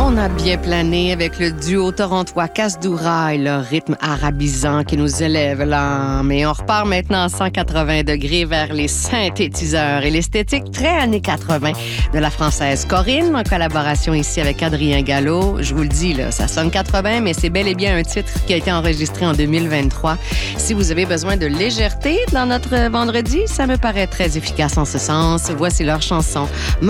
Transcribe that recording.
On a bien plané avec le duo torontois Kasdoura et leur rythme arabisant qui nous élève l'âme. Et on repart maintenant à 180 degrés vers les synthétiseurs et l'esthétique très années 80 de la française Corinne, en collaboration ici avec Adrien Gallo. Je vous le dis, là, ça sonne 80, mais c'est bel et bien un titre qui a été enregistré en 2023. Si vous avez besoin de légèreté dans notre vendredi, ça me paraît très efficace en ce sens. Voici leur chanson